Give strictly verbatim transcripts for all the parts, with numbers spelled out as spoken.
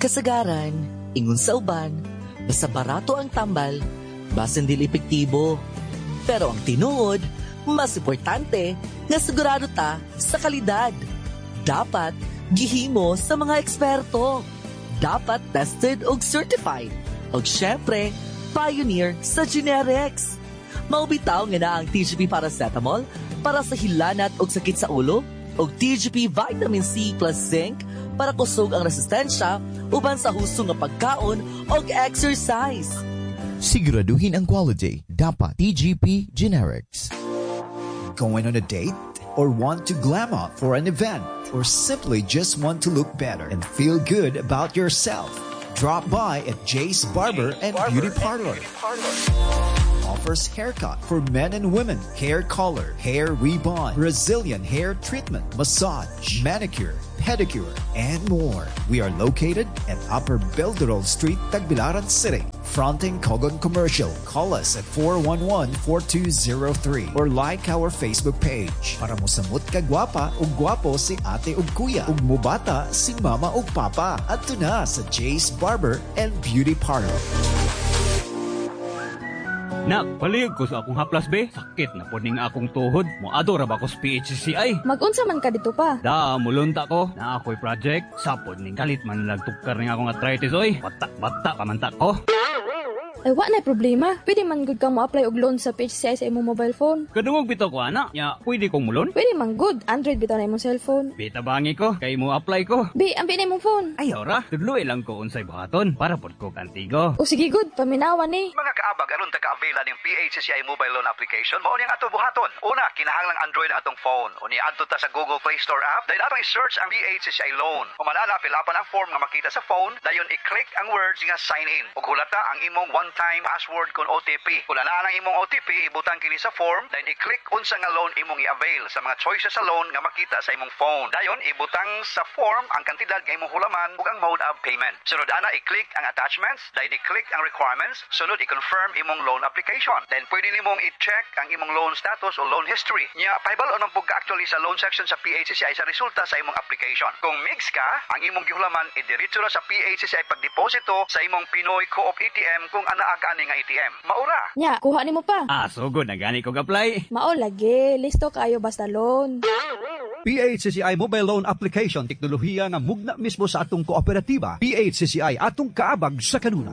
Kasagaran, ingon sa uban, basta barato ang tambal, basan dili epektibo. Pero ang tinuod, mas importante, nga sigurado ta sa kalidad. Dapat gihimo sa mga eksperto. Dapat tested og certified. Og syempre, pioneer sa generics. Maubitaw nga na ang T G P paracetamol para sa hilanat og sakit sa ulo, og T G P vitamin C plus zinc para kusog ang resistensya uban sa husto nga pagkaon og exercise. Siguraduhin ang quality. Dapat T G P Generics. Going on a date? Or want to glam up for an event? Or simply just want to look better and feel good about yourself? Drop by at Jay's Barber and Beauty Parlor. Offers haircut for men and women, hair color, hair rebond, Brazilian hair treatment, massage, manicure, pedicure, and more. We are located at Upper Belderol Street, Tagbilaran City, fronting Cogon Commercial. Call us at four one one, four two zero three or like our Facebook page. Para mo samot ka gwapa o gwapo si ate o kuya, ug mubata si mama o papa. Adto na sa Jay's Barber and Beauty Parlor. Nak, palihog ko sa akong haplas be. Sakit na po ning akong tuhod. Moadto ra ba ko sa P H C C I? Mag-unsa man ka dito pa? Da, mulunta ko. Na ako'y project. Sapod ning kalit man nagtukar ning akong arthritis oy. Bata-bata pa man ta ko. Ay, wa na problema. Pwede man good kang mo-apply og loan sa P H C I sa imong mobile phone. Kadungog bitaw ko, anak. Ya, pwede kong mulon? Pwede man good. Android bitaw na imong cellphone. Bita bangi ko. Kay mo apply ko. Bi, ambi na imong phone. Ayaw ra. Tudloy lang ko unsay buhaton para pod ko kantigo. O sige good. Paminawan ni. Mga kaabag, aron taga-availa ng P H C C I mobile loan application, mao niyang ato buhaton. Una, kinahanglang Android ang atong phone. Unya adto ta sa Google Play Store app, dahil atong i-search ang P H C C I loan. Kung manana, filapan ang form nga makita sa phone, dayon i-click ang words nga sign in. Ug hulata ang imong one-time password kon O T P. Kung naa ang imong O T P, ibutang kini sa form, dayon i-click unsa nga loan imong i-avail sa mga choices sa loan nga makita sa imong phone. Dayon ibutang sa form ang kantidad nga imong hulaman ug ang mode of payment. Sunod ana, i-click ang attachments, dayon i-click ang requirements, sunod i-confirm imong loan application. Then pwede nimong i-check ang imong loan status o loan history. Nya pahibalo nang pugka actually sa loan section sa P H C C I sa resulta sa imong application. Kung mix ka, ang imong gihulaman idiretso ra sa P H C C I pagdeposito sa imong Pinoy Co-op A T M kung anaa ka ni nga A T M. Maura. Nya, kuha nimo pa. Ah, so good na gani kog apply. Mao lagi, listo kayo basta loan. P H C C I Mobile Loan Application, teknolohiya nga mugna mismo sa atong kooperatiba. P H C C I atong kaabag sa kanuna.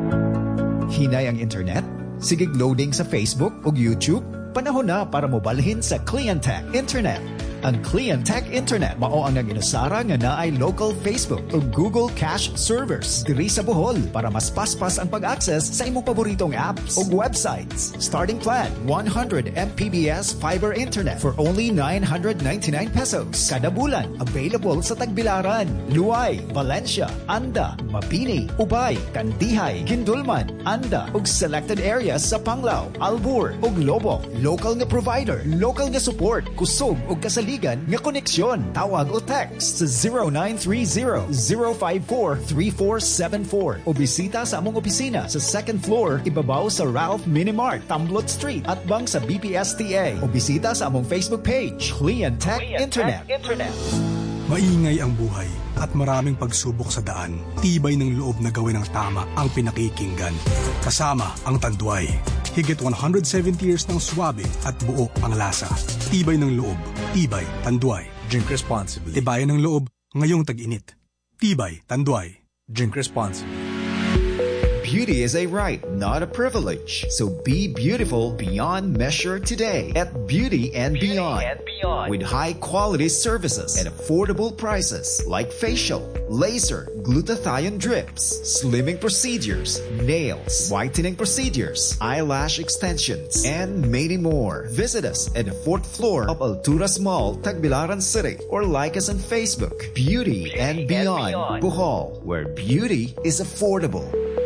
Hinay ang internet? Sigig loading sa Facebook o YouTube? Panahon na para mobalhin sa Clientech Internet. Ang Clientech Internet mao ang naginusara nga naay local Facebook o Google Cache servers diri sa Bohol para mas paspas ang pag-access sa imong paboritong apps o websites. Starting plan, one hundred megabits per second fiber internet for only nine hundred ninety-nine pesos kada bulan. Available sa Tagbilaran, Luay, Valencia, Anda, Mabini, Ubay, Kandihay, Gindulman, Anda ug selected areas sa Panglao, Albur ug Lobo. Local nga provider, local nga support, kusog ug kasali nga koneksyon. Tawag o text sa zero nine three zero, zero five four, three four seven four o bisita sa among opisina sa second floor ibabaw sa Ralph Minimart, Tamblot Street at bang sa B P S T A o bisita sa among Facebook page, Clientech Internet. Internet. Maingay ang buhay at maraming pagsubok sa daan. Tibay ng loob na gawin ang tama ang pinakikinggan. Kasama ang Tanduay. Higit one hundred seventy years ng swabe at buo ang lasa. Tibay ng loob. Tibay, Tanduay. Drink responsibly. Tibayan ng loob ngayong tag-init. Tibay, Tanduay. Drink responsibly. Beauty is a right, not a privilege. So be beautiful beyond measure today at Beauty and, Beauty Beyond. and Beyond. With high-quality services at affordable prices like facial, laser, glutathione drips, slimming procedures, nails, whitening procedures, eyelash extensions, and many more. Visit us at the fourth floor of Alturas Mall, Tagbilaran City, or like us on Facebook. Beauty, Beauty and, Beyond, and Beyond, Bohol, where beauty is affordable.